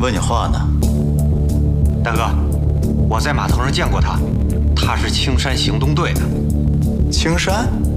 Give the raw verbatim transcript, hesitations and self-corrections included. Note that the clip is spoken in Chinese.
问你话呢。 大哥，我在码头上见过他，他是青山行动队的。 青山？